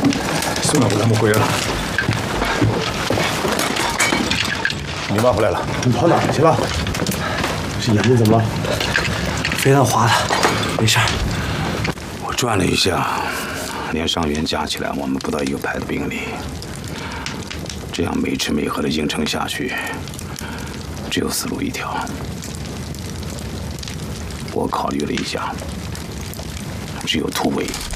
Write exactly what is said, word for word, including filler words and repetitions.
孙老咱们回来了。你妈回来了， 你跑哪儿去了？这眼睛怎么了？飞弹划的，没事。 我转了一下，连伤员加起来，我们不到一个排的兵力。这样没吃没喝的硬撑下去，只有死路一条。我考虑了一下，只有突围。